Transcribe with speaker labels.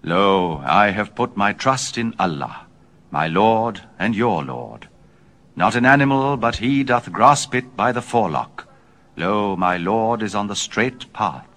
Speaker 1: Lo, I have put my trust in Allah, my Lord and your Lord. Not an animal, but he doth grasp it by the forelock. Lo, my Lord is on the straight path.